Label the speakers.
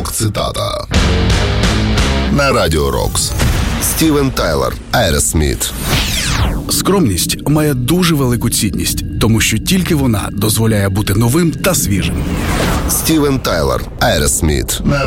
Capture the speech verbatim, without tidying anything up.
Speaker 1: Рок-цитата на Радіо Рокс. Стівен Тайлер, Aerosmith.
Speaker 2: Скромність має дуже велику цінність, тому що тільки вона дозволяє бути новим та свіжим.
Speaker 1: Стівен Тайлер, Aerosmith на